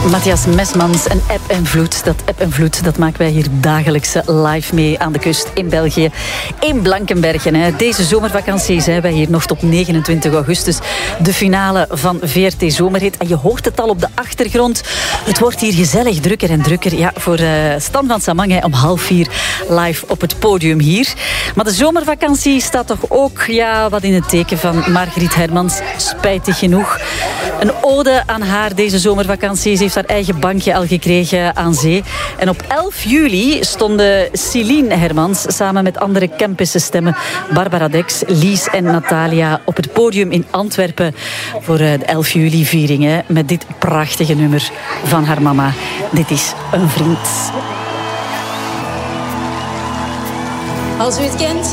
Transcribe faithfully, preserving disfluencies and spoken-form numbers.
Matthias Mesmans en Eb en Vloed. Dat Eb en Vloed, dat maken wij hier dagelijks live mee aan de kust in België. In Blankenbergen. Hè. Deze zomervakantie zijn wij hier nog tot negenentwintig augustus. De finale van V R T Zomerhit. En je hoort het al op de achtergrond. Het wordt hier gezellig drukker en drukker. Ja, voor uh, Stan van Samang om half vier live op het podium hier. Maar de zomervakantie staat toch ook ja, wat in het teken van Margriet Hermans. Spijtig genoeg. Een ode aan haar deze zomervakantie. Ze heeft haar eigen bankje al gekregen aan zee. En op elf juli stonden Celine Hermans samen met andere Kempische stemmen, Barbara Dex, Lies en Natalia, op het podium in Antwerpen voor de elf juli viering met dit prachtige nummer van haar mama. Dit is Een Vriend. Als u het kent,